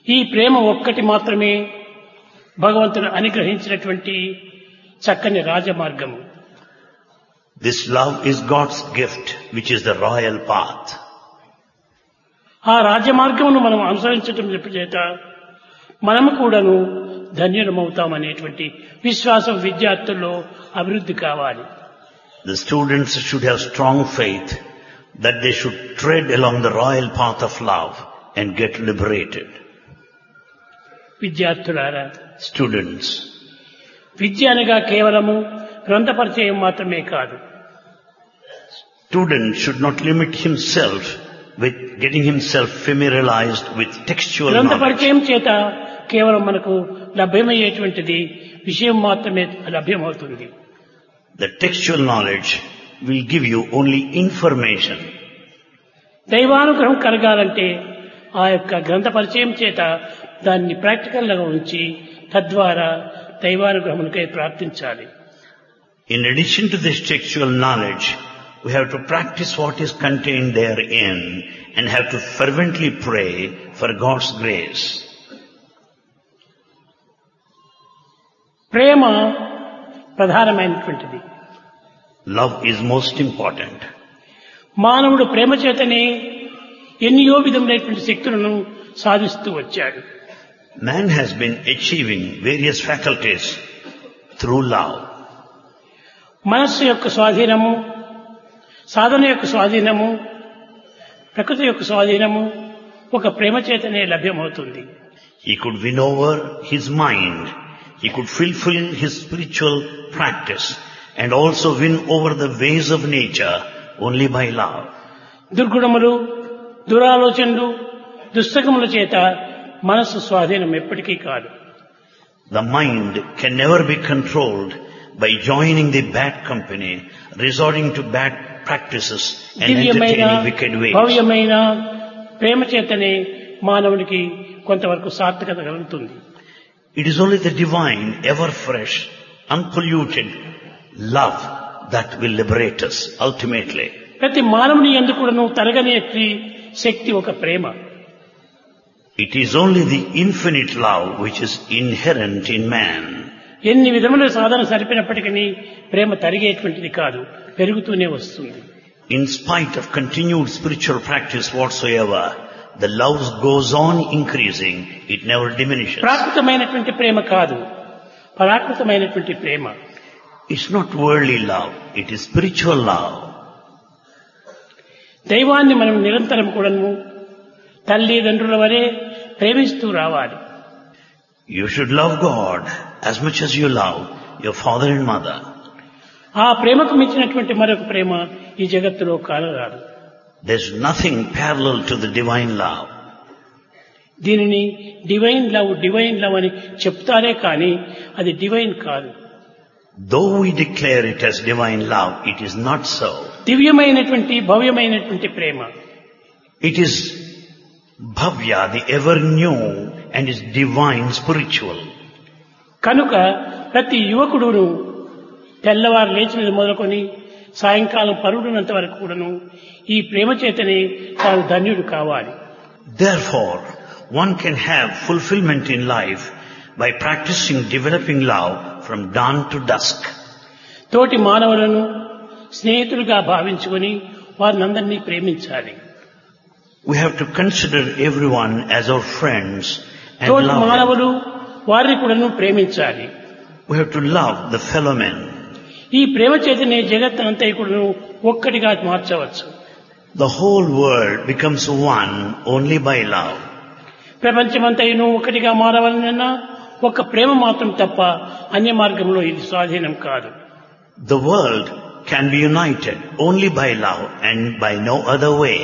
ఈ ప్రేమ ఒక్కటి మాత్రమే భగవంతుడు అనుగ్రహించినటువంటి చక్కని రాజమార్గము. This love is God's gift, which is the royal path. ఆ రాజమార్గమును మనం అనుసరించటం చేత మనము కూడాను ధన్యులమవుతామనేటువంటి విశ్వాసం విద్యార్థుల్లో అభివృద్ధి కావాలి. The students should have strong faith that they should tread along the royal path of love and get liberated. విద్యార్థులారా, Students, విద్య అనగా కేవలము గ్రంథ పరిచయం మాత్రమే కాదు. student should not limit himself with getting himself familiarized with textual గ్రంథ knowledge. పరిచయం చేత కేవలం మనకు లభ్యమయ్యేటువంటిది విషయం మాత్రమే లభ్యమవుతుంది. The textual knowledge will give you only information. దైవానుగ్రహం కలగాలంటే ఆ యొక్క గ్రంథ పరిచయం చేత దాన్ని ప్రాక్టికల్ గా ఉంచి తద్వారా దైవానుగ్రహమునికై ప్రార్థించాలి. In addition to this textual knowledge, we have to practice what is contained therein and have to fervently pray for God's grace. ప్రేమ ప్రధానమైనటువంటిది. Love is most important. మానవుడు ప్రేమ చేతనే ఎన్నో విధములైనటువంటి శక్తులను సాధిస్తూ వచ్చాడు. Man has been achieving various faculties through love. మనస్సు యొక్క స్వాధీనము, సాధన యొక్క స్వాధీనము, ప్రకృతి యొక్క స్వాధీనము ఒక ప్రేమ చేతనే లభ్యమవుతుంది. He could win over his mind. He could fulfill his spiritual practice and also win over the ways of nature only by love. దుర్గుణములు, దురాలోచనలు, దుస్తకముల చేత మనస్సు స్వాధీనం ఎప్పటికీ కాదు. The mind can never be controlled by joining the bad company, resorting to bad practices and దివ్యమైన entertaining wicked ways. భవ్యమైన ప్రేమ చేతనే మానవునికి కొంతవరకు సార్థకత కలుగుతుంది. It is only the divine, ever fresh, unpolluted love that will liberate us ultimately. ప్రతి మానవుని యందు కూడాను తరగని శక్తి ఒక ప్రేమ. It is only the infinite love which is inherent in man. ఎన్ని విధముల సాధన సరిపినప్పటికీ ప్రేమ తరిగేటువంటిది కాదు, పెరుగుతూనే వస్తుంది. In spite of continued spiritual practice whatsoever, the love goes on increasing, it never diminishes. ప్రాకృతమైనటువంటి ప్రేమ కాదు, పరాకృతమైనటువంటి ప్రేమ. It's not worldly love, it is spiritual love. దైవాన్ని మనం నిరంతరం కూడాను తల్లిదండ్రుల వలె ప్రేమిస్తూ రావాలి. You should love God as much as you love your father and mother. ఆ ప్రేమకు మించినటువంటి మరొక ప్రేమ ఈ జగత్తులో కానరాదు. There's nothing parallel to the divine love. దీనిని డివైన్ లవ్ అని చెప్తారే కానీ అది డివైన్ కాదు. Though we declare it as divine love, it is not so. దివ్యమైనటువంటి భవ్యమైనటువంటి ప్రేమ. It is bhavya, the ever new, and is divine spiritual. కనుక ప్రతి యువకుడును తెల్లవారు లేచినది మొదలుకొని సాయంకాలం పరుడునంత వరకు కూడాను ఈ ప్రేమ చేతనే తాను ధన్యుడు కావాలి. Therefore, one can have fulfillment in life by practicing developing love from dawn to dusk. తోటి మానవులను స్నేహితులుగా భావించుకొని వారినందరినీ ప్రేమించాలి. We have to consider everyone as our friends and తోటి love them. మానవులు వారిని కూడాను ప్రేమించాలి. We have to love the fellow men. ఈ ప్రేమ చేతనే జగత్తునంతా కూడాను ఒక్కటిగా మార్చవచ్చు. The whole world becomes one only by love. ప్రపంచమంతయును ఒకటిగా మారవాలన్నా ఒక ప్రేమ మాత్రం తప్ప అన్య మార్గంలో ఇది స్వాధీనం కాదు. The world can be united only by love and by no other way.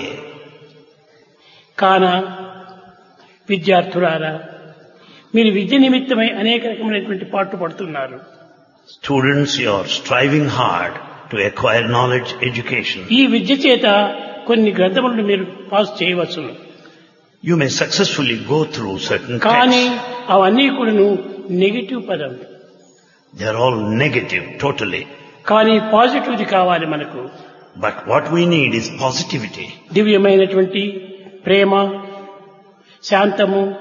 కాన విద్యార్థులారా, మీరు విద్య నిమిత్తమై అనేక రకమైనటువంటి పాటు పడుతున్నారు. Students, you are striving hard to acquire knowledge, education. ఈ విద్య చేత కొన్ని గ్రంథములను మీరు పాస్ చేయవచ్చు. You may successfully go through certain కానీ texts. అవన్నీ కూడాను నెగిటివ్ పదం. They are all negative, totally. కానీ పాజిటివ్ది కావాలి మనకు. But what we need is positivity. దివ్యమైనటువంటి ప్రేమ, శాంతము,